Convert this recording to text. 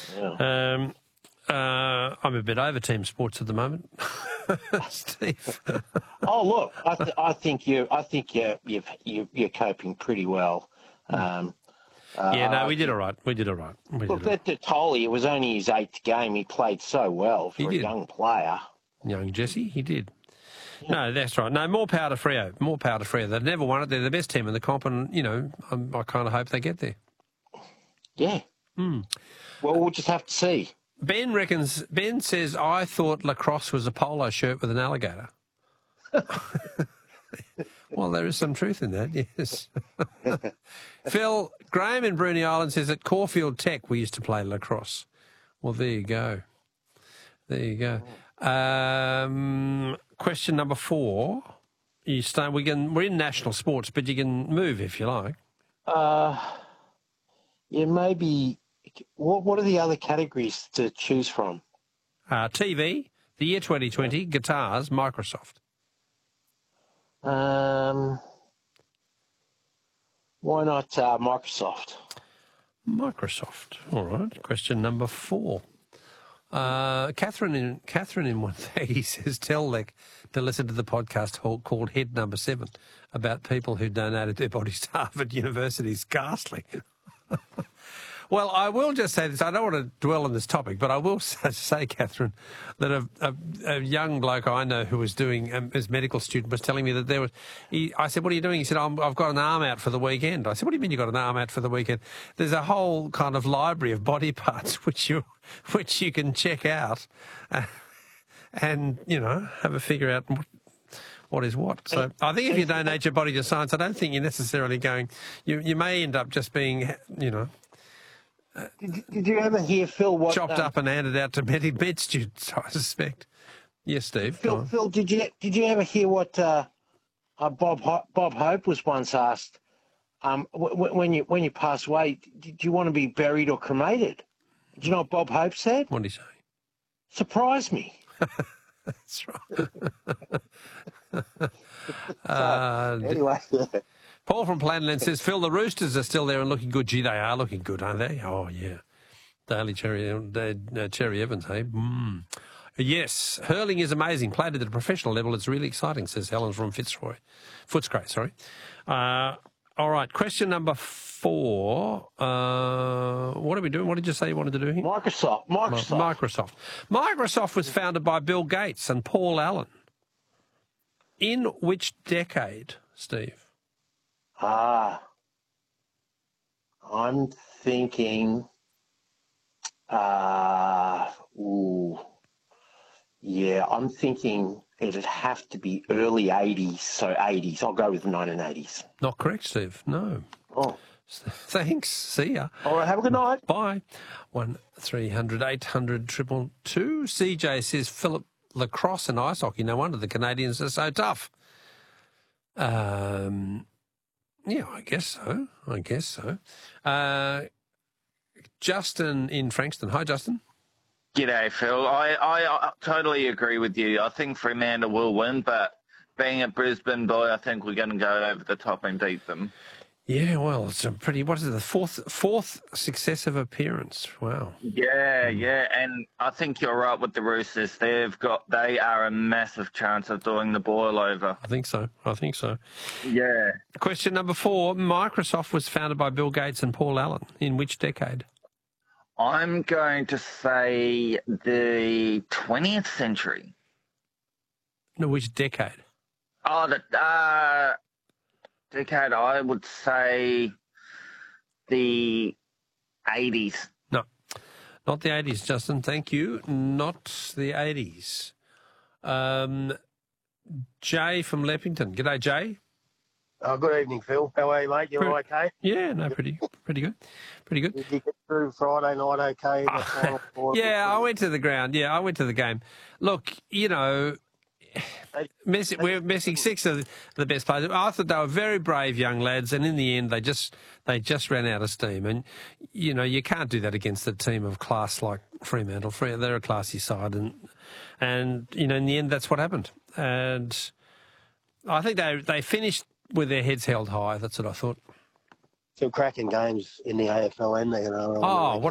Yeah. I'm a bit over team sports at the moment, Steve. Oh, look, I think you're coping pretty well. We did all right. Look, that Tolly, it was only his 8th game. He played so well for a young player. Young Jesse, he did. Yeah. No, that's right. No, more power to Freo. They've never won it. They're the best team in the comp, and, I kind of hope they get there. Yeah. Well, we'll just have to see. Ben says, I thought lacrosse was a polo shirt with an alligator. Well, there is some truth in that, yes. Phil, Graham in Bruny Island says at Caulfield Tech we used to play lacrosse. Well, there you go. Question number 4. We're in national sports, but you can move if you like. Maybe. What are the other categories to choose from? TV, the year 2020, guitars, Microsoft. Why not Microsoft? Microsoft. All right. Question number 4. Catherine in 130 says, tell Lek to listen to the podcast called Head Number 7 about people who donated their bodies to Harvard University's ghastly. Well, I will just say this. I don't want to dwell on this topic, but I will say, Catherine, that a young bloke I know who was doing his medical student was telling me that there was. I said, "What are you doing?" He said, "I've got an arm out for the weekend." I said, "What do you mean you got an arm out for the weekend?" There's a whole kind of library of body parts which you can check out, and have a figure out what is what. So I think if you donate your body to science, I don't think you're necessarily going. You may end up just being, Did you ever hear, Phil, what... chopped up and handed out to med students, I suspect. Yes, Steve. Phil, did you ever hear what Bob Hope was once asked? When you pass away, do you want to be buried or cremated? Do you know what Bob Hope said? What did he say? Surprise me. That's right. Anyway, yeah. Paul from Planland says, Phil, the Roosters are still there and looking good. Gee, they are looking good, aren't they? Oh, yeah. Daily Cherry Evans, hey? Yes, hurling is amazing. Played at the professional level. It's really exciting, says Helen from Footscray, sorry. All right, question number 4. What are we doing? What did you say you wanted to do here? Microsoft. Microsoft was founded by Bill Gates and Paul Allen. In which decade, Steve? I'm thinking, I'm thinking it'd have to be early 80s, so 80s. I'll go with the 1980s. Not correct, Steve. No. Oh. Thanks. See ya. All right, have a good night. Bye. 1300 800 222. CJ says, Philip, lacrosse and ice hockey, no wonder the Canadians are so tough. Yeah, I guess so. Justin in Frankston. Hi, Justin. G'day, Phil. I totally agree with you. I think Fremantle will win, but being a Brisbane boy, I think we're going to go over the top and beat them. Yeah, well, it's a pretty, what is it, the fourth successive appearance. Wow. Yeah, and I think you're right with the Roosters. They are a massive chance of doing the boil over. I think so. Yeah. Question number 4. Microsoft was founded by Bill Gates and Paul Allen. In which decade? I'm going to say the 20th century. No, which decade? Oh, decade, I would say the 80s. No, not the 80s, Justin. Thank you. Not the 80s. Jay from Leppington. G'day, Jay. Good evening, Phil. How are you, mate? You all okay? Yeah, no, pretty good. Did you get through Friday night okay? Yeah, I went to the ground. Yeah, I went to the game. Look, we're missing 6 of the best players. I thought they were very brave young lads, and in the end, they just ran out of steam. And you can't do that against a team of class like Fremantle. They're a classy side, and in the end, that's what happened. And I think they finished with their heads held high. That's what I thought. Some cracking games in the AFL and the NRL. Oh, what